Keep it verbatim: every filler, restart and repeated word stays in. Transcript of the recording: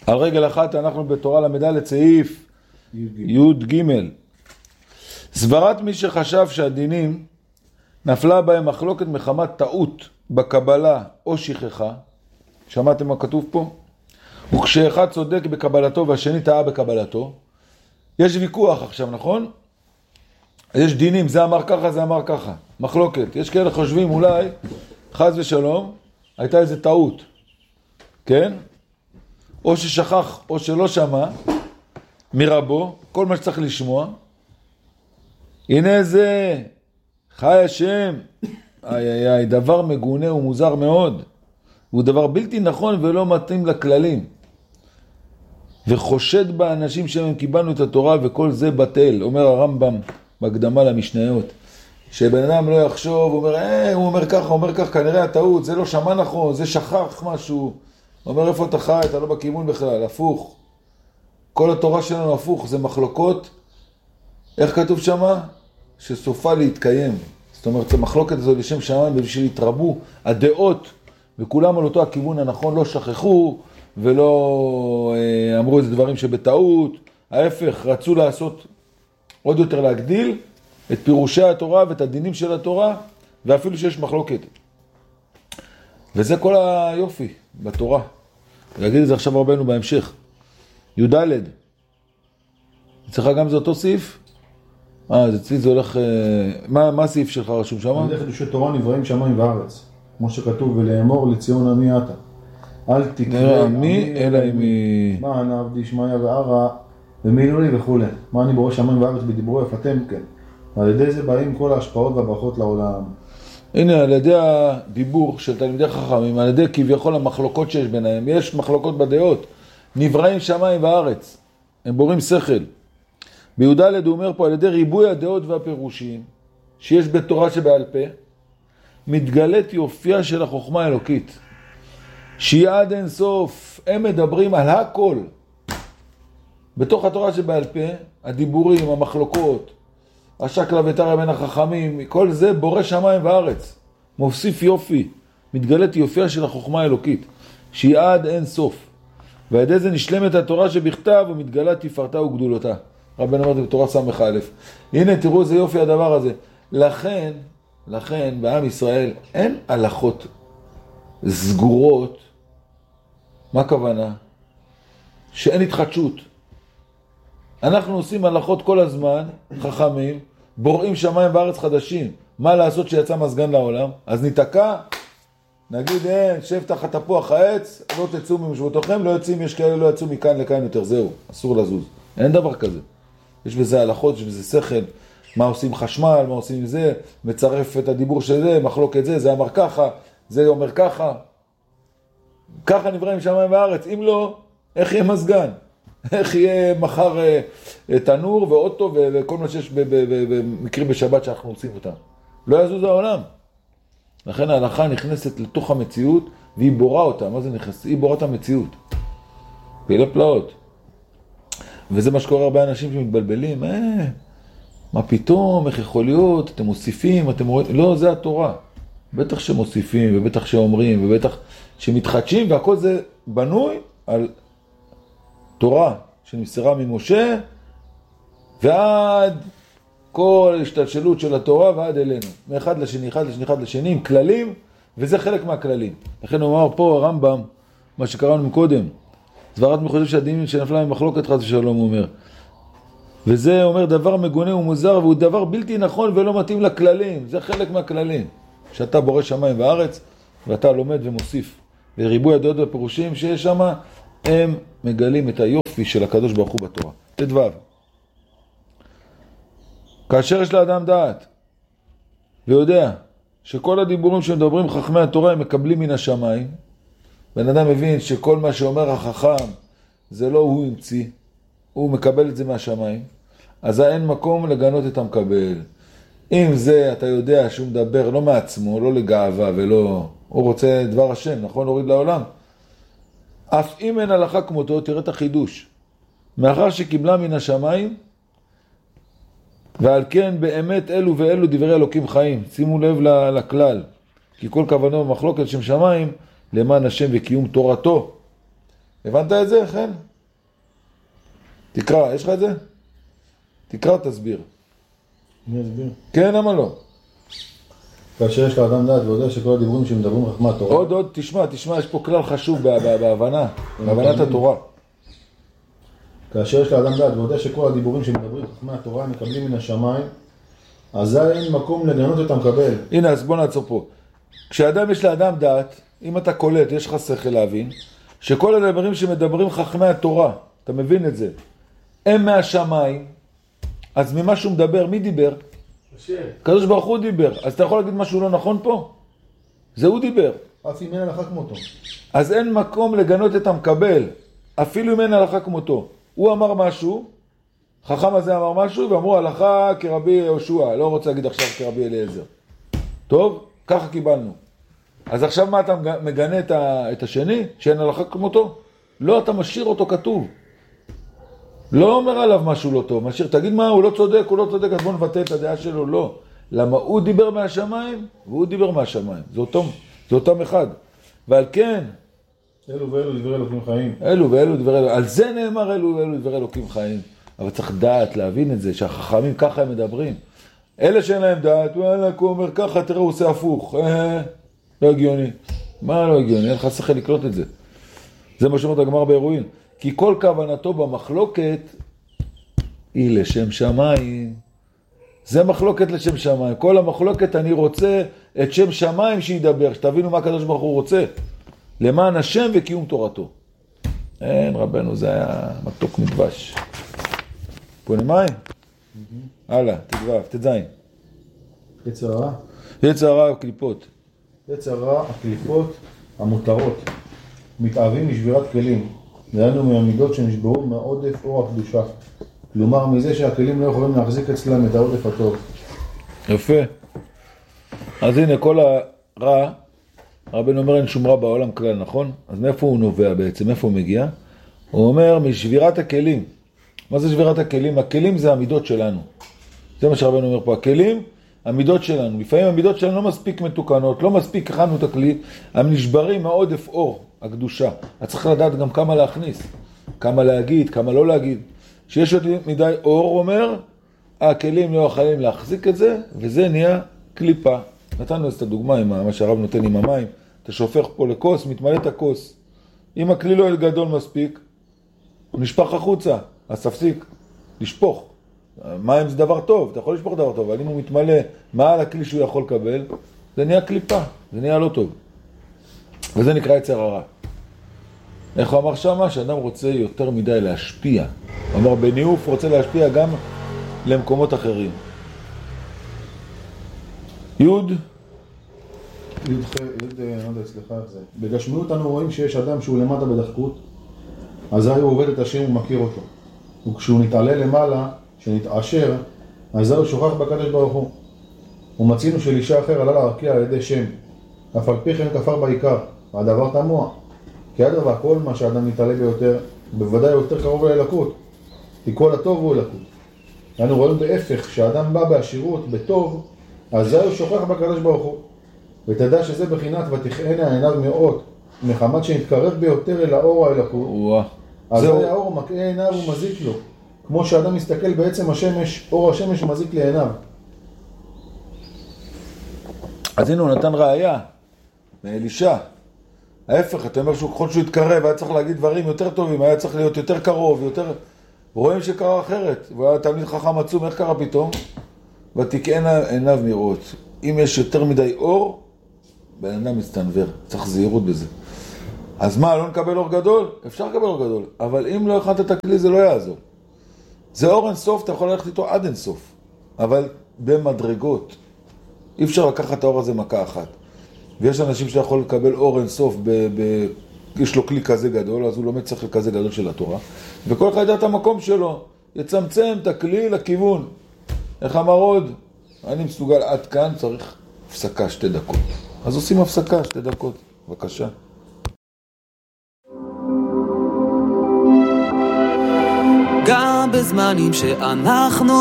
על רגל אחת אנחנו בתורה למדע סעיף י' ג'. סברת מי שחשב שהדינים נפלה בהם מחלוקת מחמת טעות בקבלה או שכחה, שמעתם מה כתוב פה? וכשאחד צודק בקבלתו והשני טעה בקבלתו, יש ויכוח עכשיו, נכון? יש דינים, זה אמר ככה, זה אמר ככה, מחלוקת. יש כאלה חושבים אולי, חס ושלום, הייתה איזה טעות, כן? או ששכח או שלא שמע מרבו, כל מה שצריך לשמוע. הנה זה, חי השם, איי איי איי, דבר מגונה ומוזר מאוד. הוא דבר בלתי נכון ולא מתאים לכללים. וחושד באנשים שהם קיבלנו את התורה וכל זה בטל. אומר הרמב"ם בהקדמה למשניות. שבן אדם לא יחשוב, הוא אומר, אה, הוא אומר ככה, הוא אומר ככה, כנראה הטעות, זה לא שמע נכון, זה שכח משהו. הוא אומר, איפה אתה חי? אתה לא בכיוון בכלל, הפוך. כל התורה שלנו הפוך, זה מחלוקות. איך כתוב שמה? שסופה להתקיים. זאת אומרת, המחלוקת הזו לשם שמיים בשביל להתרבו הדעות, וכולם על אותו הכיוון הנכון לא שכחו, ולא אה, אמרו איזה דברים שבטעות. ההפך, רצו לעשות עוד יותר להגדיל את פירושי התורה ואת הדינים של התורה, ואפילו שיש מחלוקת. וזה כל היופי בתורה. להגיד את זה עכשיו רבנו בהמשך. י' ד' אצלך גם זה אותו סעיף? אה, זה אצלי זה הולך... מה, מה הסעיף שלך רשום שם? על ידי חידושי תורה נבראים שמיים וארץ. כמו שכתוב, ולאמור לציון עמי אתה. אל תקרא עמי אלא עמי. מה ענה עבדי שמעיה וערה ומילו לי וכו'. מה אני בורא שמיים וארץ בדיברו יפתם כן. ועל ידי זה באים כל ההשפעות והברכות לעולם. הנה, על ידי הדיבור של תלמידי חכמים, על ידי כביכול המחלוקות שיש ביניהם, יש מחלוקות בדעות, נבראים שמיים וארץ, הם בורים שכל. בי' ד' הוא אומר פה, על ידי ריבוי הדעות והפירושים, שיש בתורה שבעל פה, מתגלית יופייה של החוכמה האלוקית, שהיא עד אין סוף, הם מדברים על הכל. בתוך התורה שבעל פה, הדיבורים, המחלוקות, השקלא וטריא בין החכמים, כל זה בורא שמיים וארץ. מוסיף יופי, מתגלית יופייה של החוכמה האלוקית, שהיא עד אין סוף. ועל ידי זה נשלמת התורה שבכתב ומתגלה תפארתה וגדולתה. רבנו אומר בתורה סמך א'. הנה תראו איזה יופי הדבר הזה. לכן, לכן בעם ישראל אין הלכות סגורות. מה הכוונה? שאין התחדשות. אנחנו עושים הלכות כל הזמן, חכמים, בוראים שמיים וארץ חדשים. מה לעשות שיצא מזגן לעולם? אז ניתקע, נגיד, אין, שב תחת תפוח העץ, לא תצאו ממשבותיכם, לא יוצאים, יש כאלה לא יצאו מכאן לכאן יותר, זהו, אסור לזוז. אין דבר כזה. יש בזה הלכות, יש בזה שכל, מה עושים חשמל, מה עושים זה, מצרף את הדיבור של זה, מחלוק את זה, זה אמר ככה, זה אומר ככה. ככה נבראים שמיים וארץ, אם לא, איך יהיה מזגן? איך יהיה מחר אה, תנור ואוטו ו- וכל מה שיש במקרים בשבת שאנחנו עושים אותם. לא יזוז העולם. לכן ההלכה נכנסת לתוך המציאות והיא בורא אותה. מה זה נכנס? היא בורא את המציאות. פעילי פלאות. וזה מה שקורה הרבה אנשים שמתבלבלים. אה, מה פתאום? איך יכול להיות? אתם מוסיפים? אתם רואים? לא, זה התורה. בטח שמוסיפים ובטח שאומרים ובטח שמתחדשים, והכל זה בנוי על תורה שנמסרה ממשה ועד כל השתלשלות של התורה ועד אלינו. מאחד לשני, אחד לשני, אחד לשני, עם כללים, וזה חלק מהכללים. לכן הוא אמר פה הרמב"ם, מה שקראנו מקודם, סברת מי חושב שהדינים שנפלה ממחלוקת חס ושלום, הוא אומר. וזה אומר דבר מגונה ומוזר, והוא דבר בלתי נכון ולא מתאים לכללים. זה חלק מהכללים. שאתה בורא שמיים וארץ, ואתה לומד ומוסיף. וריבוי הדעות והפירושים שיש שם, הם מגלים את היופי של הקדוש ברוך הוא בתורה. תדבב. כאשר יש לאדם דעת, ויודע שכל הדיבורים שמדברים חכמי התורה הם מקבלים מן השמיים, בן אדם מבין שכל מה שאומר החכם זה לא הוא המציא, הוא מקבל את זה מהשמיים, אז אין מקום לגנות את המקבל. אם זה אתה יודע שהוא מדבר לא מעצמו, לא לגאווה ולא... הוא רוצה דבר השם, נכון? להוריד לעולם. אף אם אין הלכה כמותו, תראה את החידוש. מאחר שקיבלה מן השמיים, ועל כן באמת אלו ואלו דברי אלוקים חיים. שימו לב לכלל. כי כל כוונו במחלוקת שם שמיים, למען השם וקיום תורתו. הבנת את זה, חן? תקרא, יש לך את זה? תקרא, תסביר. אני אסביר. כן, למה לא? כאשר יש לאדם דעת ויודע שכל הדיבורים שמדברים חכמת התורה. עוד, עוד, תשמע, תשמע, יש פה כלל חשוב בהבנה, בהבנת התורה. כאשר יש לאדם דעת ויודע שכל הדיבורים שמדברים חכמת התורה הם מקבלים מן השמיים, אזי אין מקום לגנות אותם קבל. הנה, אז בוא נעצור פה. כשאדם יש לאדם דעת, אם אתה קולט, יש לך שכל להבין, שכל הדברים שמדברים חכמי התורה, אתה מבין את זה, הם מהשמיים, אז ממה שהוא מדבר, מי דיבר? הקדוש ברוך הוא דיבר. אז אתה יכול להגיד משהו לא נכון פה? זה הוא דיבר. אף אם אין הלכה כמותו. אז אין מקום לגנות את המקבל, אפילו אם אין הלכה כמותו. הוא אמר משהו, חכם הזה אמר משהו, ואמרו הלכה כרבי יהושע, לא רוצה להגיד עכשיו כרבי אליעזר. טוב? ככה קיבלנו. אז עכשיו מה אתה מגנה את השני? שאין הלכה כמותו? לא, אתה משאיר אותו כתוב. לא אומר עליו משהו לא טוב, משאיר, תגיד מה, הוא לא צודק, הוא לא צודק, אז בוא נבטא את הדעה שלו, לא. למה הוא דיבר מהשמיים, והוא דיבר מהשמיים. זה אותם, זה אותם אחד. ועל כן, אלו ואלו דברי אלוקים חיים. אלו ואלו דברי אלוקים, על זה נאמר אלו ואלו דברי אלוקים חיים. אבל צריך דעת, להבין את זה, שהחכמים ככה הם מדברים. אלה שאין להם דעת, וואלה, הוא אומר ככה, תראה, הוא עושה הפוך. אה, לא הגיוני. מה לא הגיוני? אין לך שכל לקלוט את זה. זה מה שאומרת הגמרא באירועים. כי כל כוונתו במחלוקת היא לשם שמיים. זה מחלוקת לשם שמיים. כל המחלוקת אני רוצה את שם שמיים שידבר, שתבינו מה הקדוש ברוך הוא רוצה. למען השם וקיום תורתו. אין רבנו, זה היה מתוק מדבש. פונה מים? הלאה, תדבב, תזיין. יצר הרע. יצר הרע הקליפות. יצר הרע הקליפות המותרות. מתאהבים לשבירת כלים. דהיינו מהמידות שנשברו מעודף אור הקדושה. כלומר, מזה שהכלים לא יכולים להחזיק אצלם את העודף הטוב. יפה. אז הנה, כל הרע, הרבן אומר אין שום רע בעולם כלל, נכון? אז מאיפה הוא נובע בעצם? מאיפה הוא מגיע? הוא אומר משבירת הכלים. מה זה שבירת הכלים? הכלים זה המידות שלנו. זה מה שהרבן אומר פה. הכלים, המידות שלנו. לפעמים המידות שלנו לא מספיק מתוקנות, לא מספיק הכנו את הכלי, הם נשברים מעודף אור הקדושה. אז צריך לדעת גם כמה להכניס, כמה להגיד, כמה לא להגיד. שיש עוד מדי אור, אומר, הכלים לא יכולים להחזיק את זה, וזה נהיה קליפה. נתנו את הדוגמה עם מה שהרב נותן עם המים. אתה שופך פה לכוס, מתמלא את הכוס. אם הכלי לא גדול מספיק, הוא נשפך החוצה, אז תפסיק לשפוך. מים זה דבר טוב, אתה יכול לשפוך דבר טוב, אבל אם הוא מתמלא מעל הכלי שהוא יכול לקבל, זה נהיה קליפה, זה נהיה לא טוב. וזה נקרא יצר הרע. איך הוא אמר שמה? שאדם רוצה יותר מדי להשפיע. הוא אמר, בניאוף רוצה להשפיע גם למקומות אחרים. יוד? יוד, יוד, אני לא יודע, סליחה איך זה. בגשמיות אנו רואים שיש אדם שהוא למטה בדחקות, אז הוא עובד את השם ומכיר אותו. וכשהוא נתעלה למעלה, שנתעשר, אז הוא שוכח בקדוש ברוך הוא. ומצינו של אישה אחר עלה להרקיע על ידי שם. אף על פי כן כפר בעיקר, והדבר תמוה. כי עד דבר, כל מה שאדם נתעלה ביותר, בוודאי יותר קרוב לאלוקות. כי כל הטוב הוא אלוקות. אנו רואים בהפך, שהאדם בא בעשירות, בטוב, אז הוא שוכח בקדוש ברוך הוא. ותדע שזה בחינת ותכהנה עיניו מאוד, מחמת שנתקרב ביותר אל האור האלוקות. אז זה האור מקעה עיניו ומזיק לו. כמו שאדם מסתכל בעצם השמש, אור השמש מזיק לעיניו. אז הנה הוא נתן ראיה מאלישע. ההפך, אתה אומר שהוא ככל שהוא התקרב, היה צריך להגיד דברים יותר טובים, היה צריך להיות יותר קרוב, יותר... רואים שקרה אחרת, והוא היה תלמיד חכם עצום, איך קרה פתאום? ותקענה עיניו מראות. אם יש יותר מדי אור, בן אדם מסתנבר, צריך זהירות בזה. אז מה, לא נקבל אור גדול? אפשר לקבל אור גדול, אבל אם לא הכנת את הכלי זה לא יעזור. זה אור אינסוף, אתה יכול ללכת איתו עד אינסוף, אבל במדרגות. אי אפשר לקחת את האור הזה מכה אחת. ויש אנשים שיכול לקבל אור אינסוף, ב- ב- יש לו כלי כזה גדול, אז הוא לומד שכל כזה גדול של התורה, וכל אחד ידע את המקום שלו, יצמצם את הכלי לכיוון. איך אמר עוד? אני מסוגל עד כאן, צריך הפסקה שתי דקות. אז עושים הפסקה שתי דקות, בבקשה. גם בזמנים שאנחנו